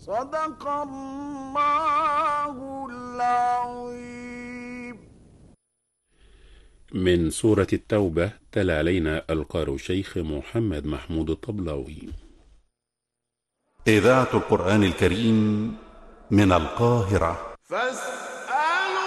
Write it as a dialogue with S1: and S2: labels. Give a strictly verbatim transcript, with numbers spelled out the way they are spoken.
S1: صدق الله العظيم.
S2: من سورة التوبة تلا علينا القارئ الشيخ محمد محمود الطبلاوي.
S3: إذاعة القرآن الكريم من القاهرة.